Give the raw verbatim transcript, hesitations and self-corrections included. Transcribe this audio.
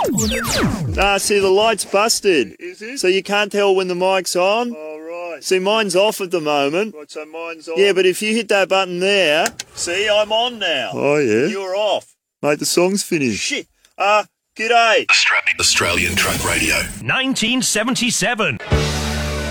Nah, see, the light's busted. Is it? So you can't tell when the mic's on. Oh, right. See, mine's off at the moment. Right, so mine's on. Yeah, but if you hit that button there... See, I'm on now. Oh, yeah? You're off. Mate, the song's finished. Shit. Uh, g'day. Australian Truck Radio. nineteen seventy-seven.